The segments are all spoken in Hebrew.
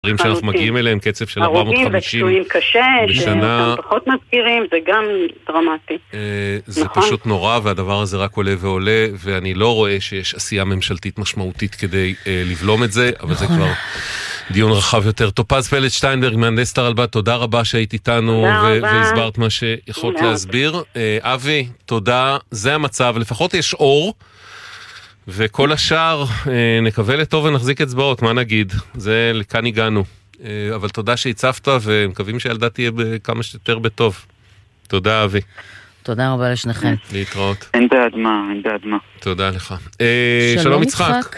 דברים שאנחנו מגיעים אליהם, קצב של 450 הרוגים ופצועים קשה, בשנה. פחות מזכירים, זה גם דרמטי. זה פשוט נורא, והדבר הזה רק עולה ועולה, ואני לא רואה שיש עשייה ממשלתית משמעותית כדי לבלום את זה, אבל זה כבר דיון רחב יותר. טופז פלד שטיינברג, מהנדסת הרלב"ד, תודה רבה שהיית איתנו והסברת מה שיכולת להסביר. אבי, תודה, זה המצב, לפחות יש אור, וכל השאר נקווה לטוב ונחזיק אצבעות, מה נגיד? זה לכאן הגענו. אבל תודה שהצפת, ומקווים שהילדה תהיה כמה שיותר בטוב. תודה, אבי. תודה רבה לשניכם. להתראות. אין בעד מה, אין בעד מה. תודה לך. שלום יצחק.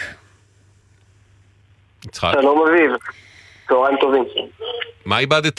יצחק. שלום אביב. צהריים טובים. מה איבדת?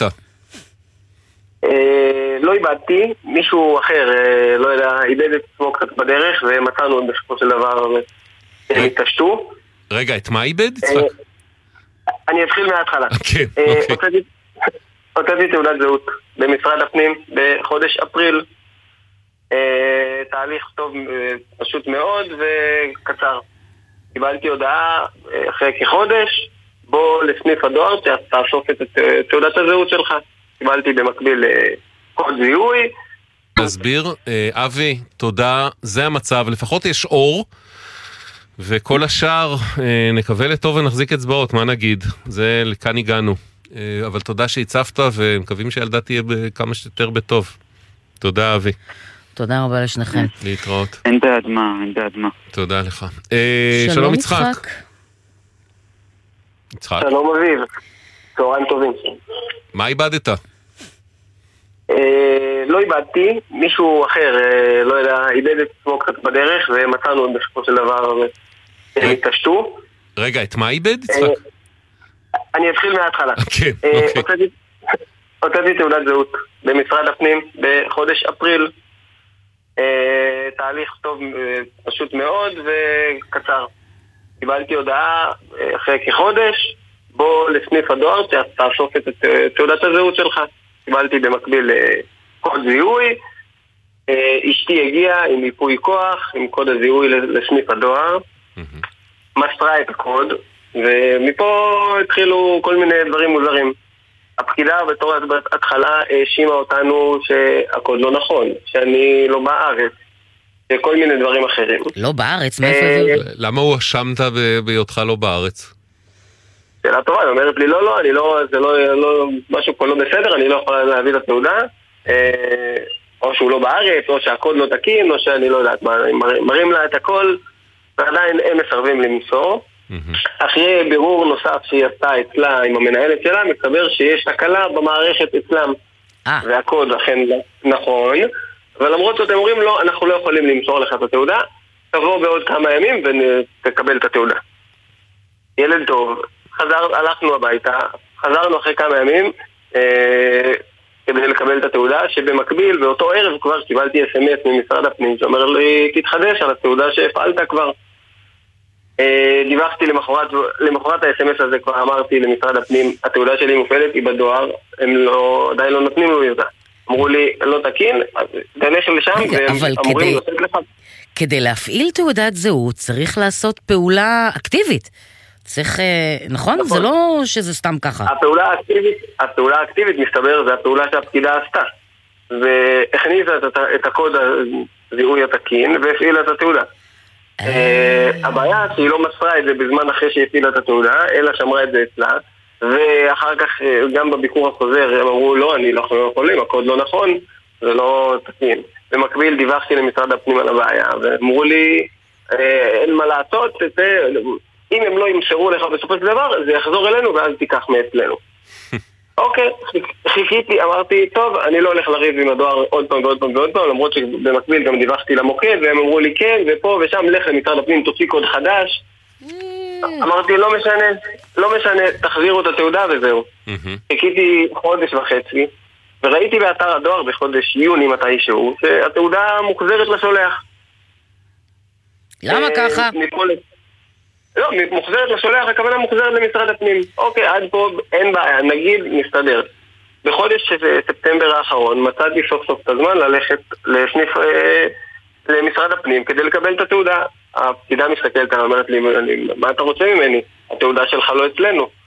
לא איבדתי, מישהו אחר, לא יודע, איבד את עצמו קצת בדרך, ומצאנו בסופו של דבר התעשתו. רגע, את מה איבד, יצחק? אני אתחיל מההתחלה. כן, אוקיי. הוצאתי תעודת זהות במשרד הפנים בחודש אפריל. תהליך טוב, פשוט מאוד וקצר. קיבלתי הודעה אחרי כחודש, בוא לסניף הדואר, תאסוף את תעודת הזהות שלך. קיבלתי במקביל קוד זיהוי. להסביר, אבי, תודה, זה המצב, לפחות יש אור, וכל השאר נקווה לטוב ונחזיק אצבעות, מה נגיד? זה לכאן הגענו. אבל תודה שהצפת, ומקווים שהילדה תהיה כמה שיותר בטוב. תודה, אבי. תודה רבה לשניכם. להתראות. אין בעד מה, אין בעד מה. תודה לך. שלום יצחק. יצחק. שלום אביב. צהריים טובים. מה איבדת? לא איבדתי, מישהו אחר, לא יודע, איבד את עצמו קצת בדרך, ומצאנו בסופו של דבר התעשתו. רגע, את מה איבד? אני אתחיל מההתחלה. כן, אוקיי. הוצאתי תעודת זהות במשרד הפנים בחודש אפריל. תהליך טוב, פשוט מאוד וקצר. קיבלתי הודעה אחרי כחודש, בוא לסניף הדואר, תאסוף את תעודת הזהות שלך. קיבלתי במקביל קוד זיהוי. אשתי הגיעה עם ייפוי כוח, עם קוד הזיהוי לסניף הדואר. מסרה את הקוד, ומפה התחילו כל מיני דברים מוזרים. הפקידה בתור התחלה האשימה אותנו שהקוד לא נכון, שאני לא בארץ, וכל מיני דברים אחרים. לא בארץ? מאיפה הביאו? למה הוא אשמת בהיותך לא בארץ? שאלה טובה, היא אומרת לי, לא, אני לא, זה לא, משהו פה לא בסדר, אני לא יכולה להביא את התעודה, או שהוא לא בארץ, או שהקוד לא תקין, או שאני לא יודעת מה, מראים לה את הכל, ועדיין הם מסרבים למסור. אחרי בירור נוסף שהיא עשתה אצלה עם המנהלת שלה, מסתבר שיש תקלה במערכת אצלם, והקוד אכן נכון, אבל למרות זאת הם אומרים, לא, אנחנו לא יכולים למסור לך את התעודה, תבוא בעוד כמה ימים ותקבל את התעודה. ילד טוב, הלכנו הביתה, חזרנו אחרי כמה ימים כדי לקבל את התעודה, שבמקביל באותו ערב כבר קיבלתי SMS ממשרד הפנים שאומר לי, תתחדש על התעודה שהפעלת כבר. דיווחתי למחרת ה-SMS הזה, כבר אמרתי למשרד הפנים, התעודה שלי מופעלת, היא בדואר, הם עדיין לא נותנים לי אותה. אמרו לי, לא תקין, אז תלך לשם, והם אמורים לתת לך. כדי להפעיל תעודת זהות צריך לעשות פעולה אקטיבית. צריך, נכון? זה לא שזה סתם ככה. הפעולה האקטיבית מסתבר, זה הפעולה שהפקידה עשתה. והכניסה את הקוד הזיהוי התקין, והפעילה את התעודה. הבעיה שהיא לא מסרה את זה בזמן אחרי שהיא הפעילה את התעודה, אלא שמרה את זה אצלה, ואחר כך גם בביקור החוזר הם אמרו, לא, אני לא יכולים, הקוד לא נכון, זה לא תקין. במקביל דיווחתי למשרד הפנים על הבעיה, ואמרו לי, אין מה לעשות, אם הם לא ימסרו לך בסופו של דבר, זה יחזור אלינו ואז תיקח מאצלנו. אוקיי, חיכיתי, אמרתי, טוב, אני לא הולך לריב עם הדואר עוד פעם ועוד פעם ועוד פעם, למרות שבמקביל גם דיווחתי למוקד, והם אמרו לי כן, ופה ושם, לך למשרד הפנים, תוציא קוד חדש. אמרתי, לא משנה, תחזירו את התעודה וזהו. חיכיתי חודש וחצי, וראיתי באתר הדואר בחודש יוני מתישהו, שהתעודה מוחזרת לשולח. למה ככה? לא, מוחזרת לשולח, הכוונה מוחזרת למשרד הפנים. אוקיי, עד פה אין בעיה, נגיד, נסתדר. בחודש ספטמבר האחרון מצאתי סוף סוף את הזמן ללכת לסניף למשרד הפנים כדי לקבל את התעודה. הפקידה מסתכלת, אומרת לי, מה אתה רוצה ממני? התעודה שלך לא אצלנו.